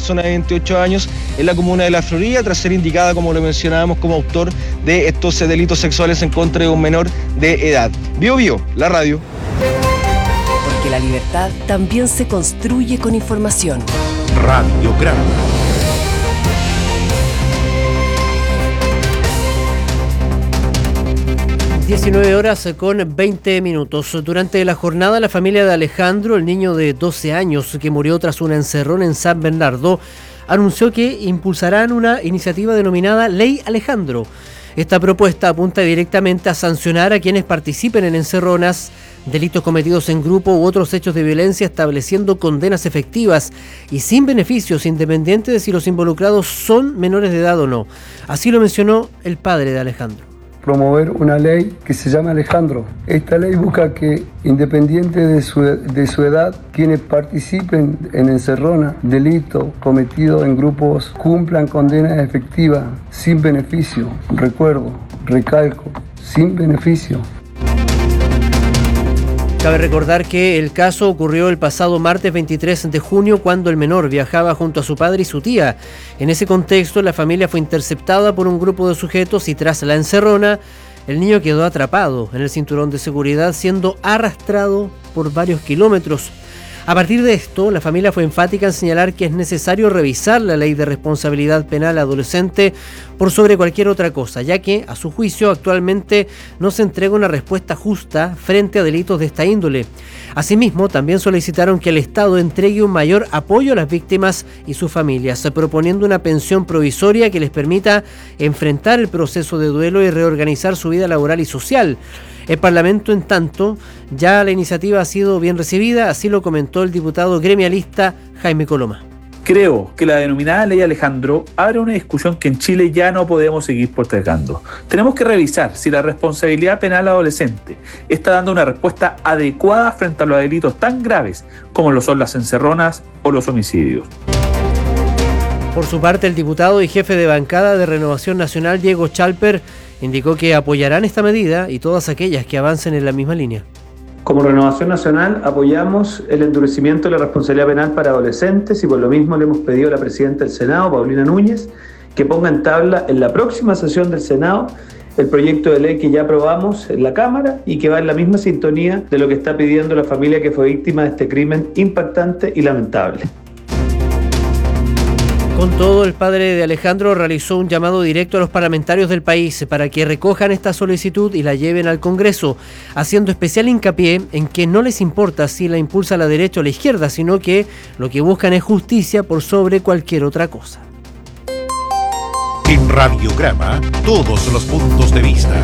persona de 28 años en la comuna de La Florida, tras ser indicada, como lo mencionábamos, como autor de estos delitos sexuales en contra de un menor de edad. Bio Bio, la radio. Porque la libertad también se construye con información. Radiograma. 19 horas con 20 minutos. Durante la jornada, la familia de Alejandro, el niño de 12 años que murió tras un encerrón en San Bernardo, anunció que impulsarán una iniciativa denominada Ley Alejandro. Esta propuesta apunta directamente a sancionar a quienes participen en encerronas, delitos cometidos en grupo u otros hechos de violencia, estableciendo condenas efectivas y sin beneficios, independiente de si los involucrados son menores de edad o no. Así lo mencionó el padre de Alejandro. Promover una ley que se llama Alejandro. Esta ley busca que, independiente de su edad, quienes participen en encerrona, delito cometido en grupos, cumplan condenas efectivas, sin beneficio. Recuerdo, recalco, sin beneficio. Cabe recordar que el caso ocurrió el pasado martes 23 de junio, cuando el menor viajaba junto a su padre y su tía. En ese contexto, la familia fue interceptada por un grupo de sujetos y tras la encerrona, el niño quedó atrapado en el cinturón de seguridad, siendo arrastrado por varios kilómetros. A partir de esto, la familia fue enfática en señalar que es necesario revisar la ley de responsabilidad penal adolescente por sobre cualquier otra cosa, ya que, a su juicio, actualmente no se entrega una respuesta justa frente a delitos de esta índole. Asimismo, también solicitaron que el Estado entregue un mayor apoyo a las víctimas y sus familias, proponiendo una pensión provisoria que les permita enfrentar el proceso de duelo y reorganizar su vida laboral y social. El Parlamento, en tanto, ya la iniciativa ha sido bien recibida, así lo comentó el diputado gremialista Jaime Coloma. Creo que la denominada Ley Alejandro abre una discusión que en Chile ya no podemos seguir postergando. Tenemos que revisar si la responsabilidad penal adolescente está dando una respuesta adecuada frente a los delitos tan graves como lo son las encerronas o los homicidios. Por su parte, el diputado y jefe de bancada de Renovación Nacional, Diego Chalper, indicó que apoyarán esta medida y todas aquellas que avancen en la misma línea. Como Renovación Nacional apoyamos el endurecimiento de la responsabilidad penal para adolescentes y por lo mismo le hemos pedido a la presidenta del Senado, Paulina Núñez, que ponga en tabla en la próxima sesión del Senado el proyecto de ley que ya aprobamos en la Cámara y que va en la misma sintonía de lo que está pidiendo la familia que fue víctima de este crimen impactante y lamentable. Con todo, el padre de Alejandro realizó un llamado directo a los parlamentarios del país para que recojan esta solicitud y la lleven al Congreso, haciendo especial hincapié en que no les importa si la impulsa la derecha o la izquierda, sino que lo que buscan es justicia por sobre cualquier otra cosa. En Radiograma, todos los puntos de vista.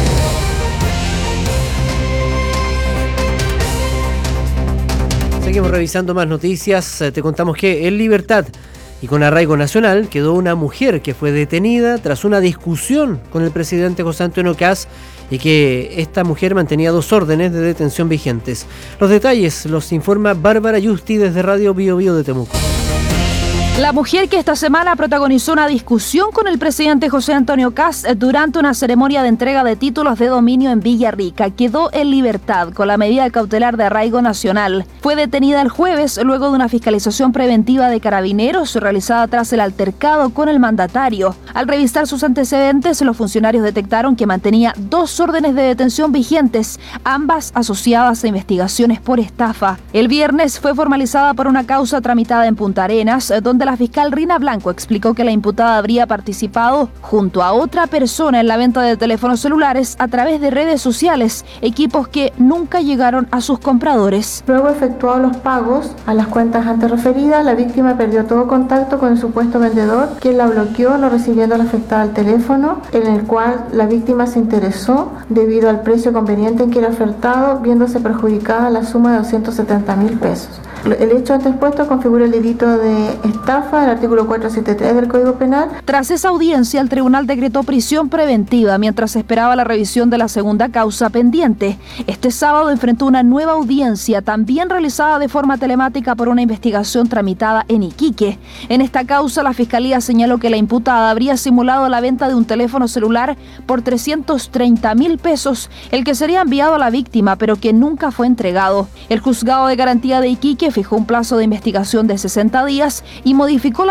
Seguimos revisando más noticias. Te contamos que en Libertad y con arraigo nacional quedó una mujer que fue detenida tras una discusión con el presidente José Antonio Kast y que esta mujer mantenía 2 órdenes de detención vigentes. Los detalles los informa Bárbara Yusti desde Radio Bio Bio de Temuco. La mujer que esta semana protagonizó una discusión con el presidente José Antonio Kast durante una ceremonia de entrega de títulos de dominio en Villarrica quedó en libertad con la medida cautelar de arraigo nacional. Fue detenida el jueves luego de una fiscalización preventiva de carabineros realizada tras el altercado con el mandatario. Al revisar sus antecedentes, los funcionarios detectaron que mantenía 2 órdenes de detención vigentes, ambas asociadas a investigaciones por estafa. El viernes fue formalizada por una causa tramitada en Punta Arenas, donde la fiscal Rina Blanco explicó que la imputada habría participado junto a otra persona en la venta de teléfonos celulares a través de redes sociales, equipos que nunca llegaron a sus compradores. Luego efectuado los pagos a las cuentas antes referidas, la víctima perdió todo contacto con el supuesto vendedor, quien la bloqueó, no recibiendo a la afectada el teléfono, en el cual la víctima se interesó debido al precio conveniente en que era ofertado, viéndose perjudicada la suma de 270.000 pesos. El hecho antes expuesto configura el delito de estafa, el artículo 473 del Código Penal. Tras esa audiencia, el tribunal decretó prisión preventiva mientras esperaba la revisión de la segunda causa pendiente. Este sábado enfrentó una nueva audiencia, también realizada de forma telemática por una investigación tramitada en Iquique. En esta causa, la Fiscalía señaló que la imputada habría simulado la venta de un teléfono celular por 330.000 pesos, el que sería enviado a la víctima, pero que nunca fue entregado. El juzgado de garantía de Iquique fijó un plazo de investigación de 60 días y modificó la